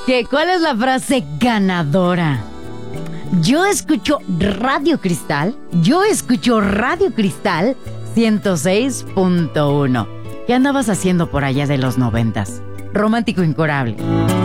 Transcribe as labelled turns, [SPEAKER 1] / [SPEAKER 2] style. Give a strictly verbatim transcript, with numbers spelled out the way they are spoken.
[SPEAKER 1] ¿Qué, ¿Cuál es la frase ganadora? Yo escucho Radio Cristal, yo escucho Radio Cristal ciento seis punto uno. ¿Qué andabas haciendo por allá de los noventas? Romántico Incorable.